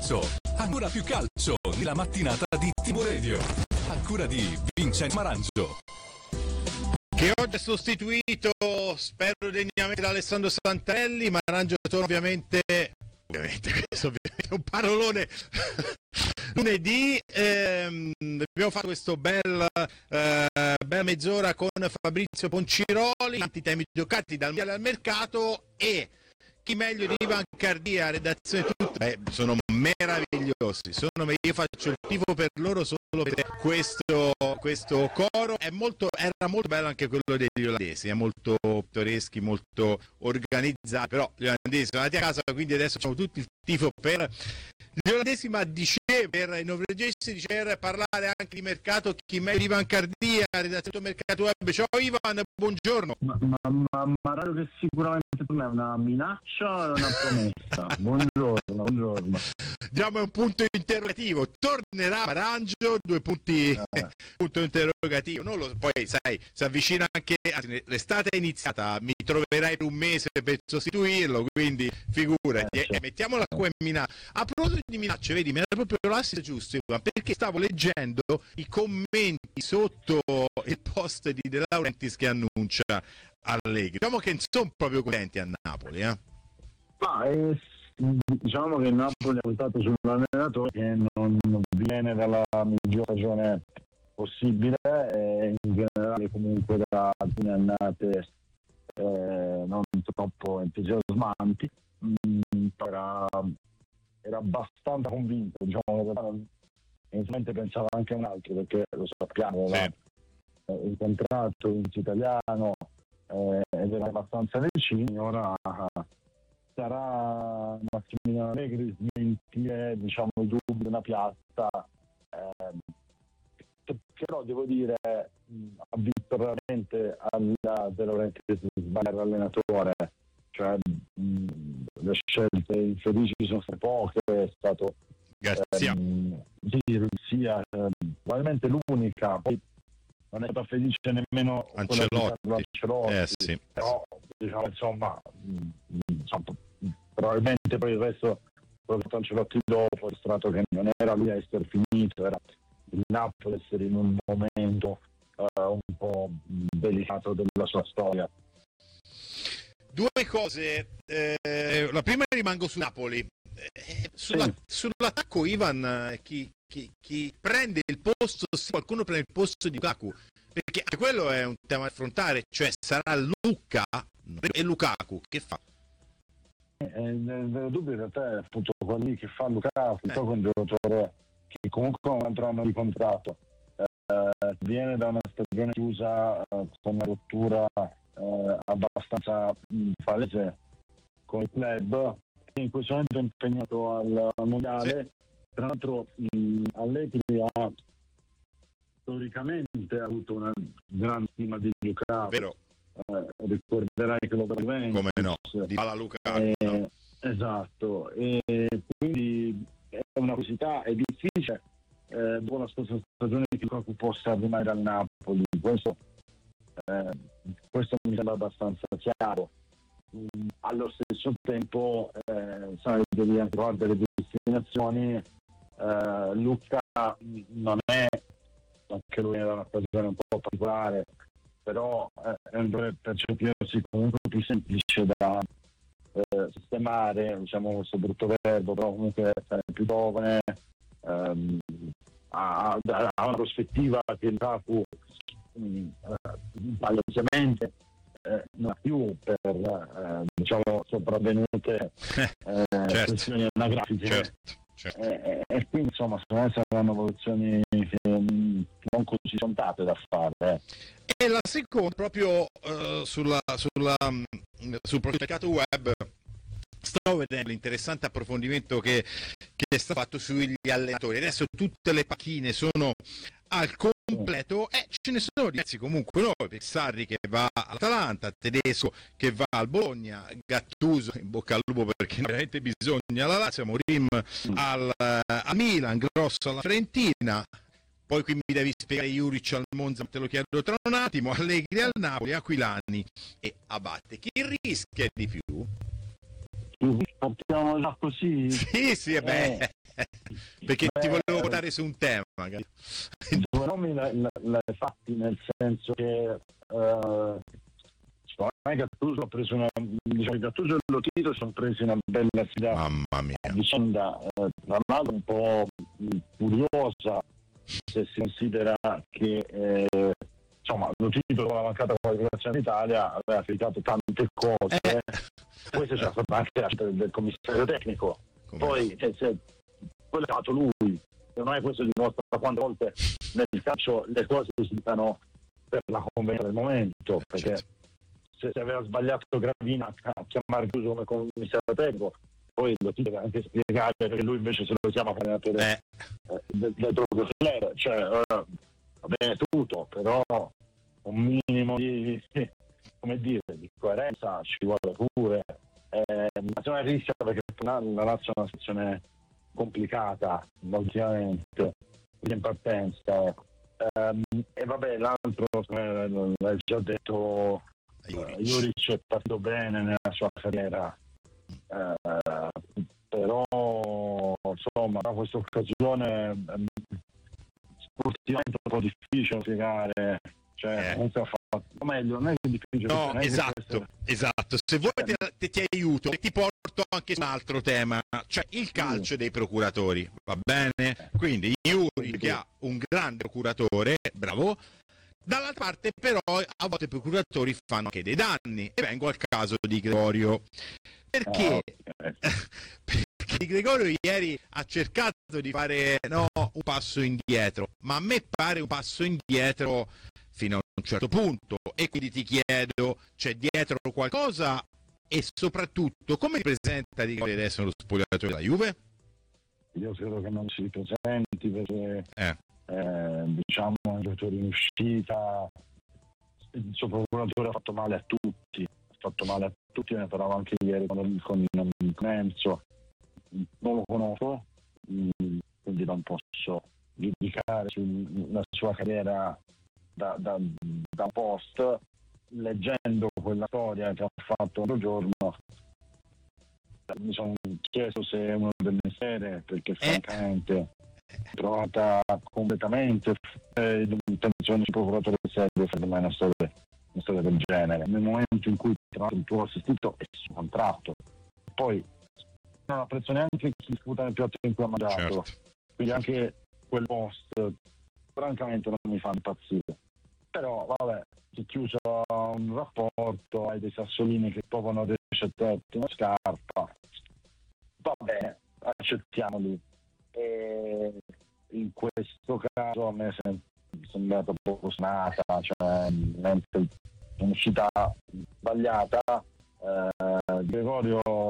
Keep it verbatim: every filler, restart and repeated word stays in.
calcio, ancora più calcio nella mattinata di Tivo Radio, a cura di Vincenzo Marangio. Che oggi è sostituito, spero degnamente, da Alessandro Santarelli. Marangio torna ovviamente, ovviamente questo ovviamente è un parolone, lunedì. Ehm, abbiamo fatto questo bel, eh, bella mezz'ora con Fabrizio Ponciroli, tanti temi toccati dal mondiale al mercato, e chi meglio di Ivan Cardia, redazione tutta, beh, sono meravigliosi, sono, io faccio il tifo per loro solo per questo, questo coro. È molto, era molto bello anche quello degli olandesi, è molto pittoreschi, molto organizzati, però gli olandesi sono andati a casa, quindi adesso facciamo tutti il tifo per gli olandesi, ma dicevo, per i norvegesi, dice, per parlare anche di mercato, chi meglio di Ivan Cardia, redazione Mercato Web. Ciao Ivan, buongiorno. Ma, ma, ma, ma raggio che sicuramente per me è una minaccia o una promessa? Buongiorno, buongiorno. Diciamo è un punto interrogativo. Tornerà Marangio? Due punti, eh. punto interrogativo. Non lo, poi sai, si avvicina anche, l'estate è iniziata, mi troverai per un mese per sostituirlo, quindi figurati, eh, certo. Mettiamola qua in minaccia. A proposito di minacce, vedi, mi era proprio l'assist giusto, perché stavo leggendo i commenti sotto il post di De Laurentiis che annuncia Allegri. Diciamo che non sono proprio contenti a Napoli, eh? Ma eh, diciamo che il Napoli ha puntato sull'allenatore che non viene dalla miglior stagione possibile, e in generale comunque da alcune annate eh, non troppo entusiasmanti. Mm, era, era abbastanza convinto, diciamo che inizialmente pensava anche a un altro, perché lo sappiamo, sì. eh, il contratto in italiano eh, ed era abbastanza vicino. Ora sarà Massimiliano Allegri smentire, diciamo, i dubbi di una piazza, eh, però devo dire ha vinto veramente alla De Laurentiis sbagliare l'allenatore, cioè mh, le scelte infelici sono state poche, è stato Garzia, ehm, sì, sia eh, probabilmente l'unica, poi non è stata felice nemmeno Ancelotti, Ancelotti eh, sì. però diciamo, insomma, mh, insomma probabilmente poi il resto lo ha Ancelotti dopo, è stato che non era lui a essere finito, era il Napoli a essere in un momento uh, un po' delicato della sua storia. Due cose, eh, la prima rimango su Napoli, eh, sulla, sì. Sull'attacco Ivan, chi, chi, chi prende il posto, se qualcuno prende il posto di Lukaku, perché anche quello è un tema da affrontare, cioè sarà Luka e Lukaku che fa? Eh, il dubbio in realtà è appunto quelli che fa Lukaku, eh. un giocatore che comunque ha un altro anno di contratto, eh, viene da una stagione chiusa eh, con una rottura eh, abbastanza mh, palese con il club, che in questo momento è impegnato al, al mondiale. Sì. Tra l'altro mh, Allegri ha storicamente avuto una grande stima di Lukaku. Vero. Eh, ricorderai che lo Juventus, come no, di Pala Lukaku, eh, no? Esatto, e quindi è una curiosità, è difficile eh, dopo la scorsa stagione che Lukaku possa rimanere al Napoli, questo, eh, questo mi sembra abbastanza chiaro. Mm, allo stesso tempo eh, sai, devi anche guardare le destinazioni. eh, Luka non è, anche lui era una stagione un po' particolare, però eh, è un giocatore per certi versi comunque più semplice da eh, sistemare, diciamo questo brutto verbo, però comunque è più giovane, ehm, ha, ha una prospettiva che Lukaku palesemente eh, non ha più per eh, diciamo sopravvenute eh, certo. questioni anagrafiche. Certo. Certo. E, e quindi insomma secondo me saranno evoluzioni che mh, non così scontate da fare. Eh. E la seconda proprio uh, sulla, sulla, um, sul mercato web, stavo vedendo l'interessante approfondimento che, che è stato fatto sugli allenatori. Adesso tutte le pacchine sono al completo e ce ne sono diversi comunque noi, Sarri che va all'Atalanta, Tedesco che va al Bologna, Gattuso in bocca al lupo perché veramente bisogna la Lazio, Mourinho al, al Milan, Grosso alla Fiorentina. Poi qui mi devi spiegare Juric al Monza, te lo chiedo tra un attimo, Allegri al Napoli, Aquilani e Abate. Chi rischia di più? Partiamo già così? Sì, sì, eh beh. Eh, perché Beh, ti volevo votare su un tema. Due nomi l'hai fatti, nel senso che uh, Gattuso ha preso una, diciamo, Gattuso e Lotito sono presi una bella sfida. Mamma mia. Vicenda eh, tra l'altro un po' curiosa, se si considera che eh, insomma Lotito con la mancata qualificazione d'Italia aveva criticato tante cose, eh. poi c'è stata anche la scelta del commissario tecnico. Come poi eh, se, quello è stato lui, non è questo dimostra quante volte nel calcio le cose si dicono per la convenienza del momento, perché certo. se, se aveva sbagliato Gravina a chiamare Gattuso come commissario tecnico, poi lo deve anche spiegare perché lui invece se lo chiama allenatore eh. eh, del proprio club, cioè eh, va bene tutto, però un minimo di, come dire, di coerenza ci vuole pure. Eh, ma se non rischia perché la Lazio è una situazione complicata ultimamente in partenza, um, e vabbè l'altro eh, l'hai già detto, uh, Juric è partito bene nella sua carriera, uh, però insomma da questa occasione um, sportivamente è un po' difficile spiegare, cioè eh. ha fatto meglio, non è difficile, no, non è esatto, questo... esatto, se vuoi ti, ti, ti aiuto e ti porto anche su un altro tema, cioè il calcio dei procuratori, va bene? Quindi Juric che ha un grande procuratore, bravo, dall'altra parte però a volte i procuratori fanno anche dei danni, e vengo al caso di Gregorio, perché, ah, okay. perché Gregorio ieri ha cercato di fare no, un passo indietro, ma a me pare un passo indietro fino a un certo punto, e quindi ti chiedo, c'è dietro qualcosa e soprattutto come ti presenta di adesso lo spogliatoio della Juve? Io credo che non si presenti perché eh. Eh, diciamo è un giocatore in uscita, il suo procuratore ha fatto male a tutti, ha fatto male a tutti, ne parlavo anche ieri con, con, con Enzo, non lo conosco, quindi non posso giudicare sulla sua carriera da, da, da post. Leggendo quella storia che ha fatto l'altro giorno mi sono chiesto se è uno del mestiere, perché francamente trovata completamente eh, l'intenzione di procuratore serio per me una storia, una storia del genere, nel momento in cui tra l'altro il tuo assistito è su contratto, poi non apprezzo neanche chi sputa nel piatto in cui ha mangiato, certo. Quindi anche quel post francamente non mi fa impazzire, però vabbè, si è chiuso un rapporto, hai dei sassolini che proprio non riesce a tenerti una scarpa, va bene, accettiamoli. E in questo caso a me è sembrata poco sonata, cioè un'uscita sbagliata. eh, Gregorio